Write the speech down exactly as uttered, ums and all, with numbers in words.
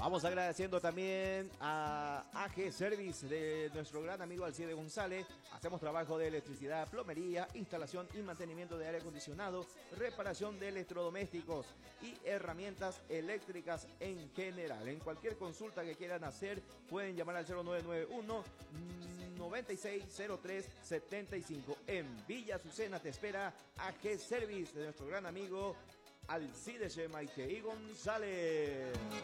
Vamos agradeciendo también a A G Service de nuestro gran amigo Alcide González. Hacemos trabajo de electricidad, plomería, instalación y mantenimiento de aire acondicionado, reparación de electrodomésticos y herramientas eléctricas en general. En cualquier consulta que quieran hacer, pueden llamar al cero nueve nueve uno, noventa y seis cero tres setenta y cinco. En Villa Azucena te espera A G Service de nuestro gran amigo Alcide Gemaite y González.